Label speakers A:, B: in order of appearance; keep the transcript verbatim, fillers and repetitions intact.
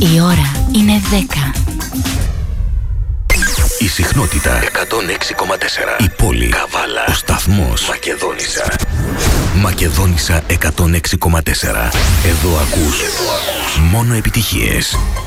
A: Η ώρα είναι δέκα.
B: Η συχνότητα εκατόν έξι κόμμα τέσσερα. Η πόλη Καβάλα. Ο σταθμός Μακεδόνισσα. Μακεδόνισσα εκατόν έξι κόμμα τέσσερα. Εδώ ακούς μόνο επιτυχίες.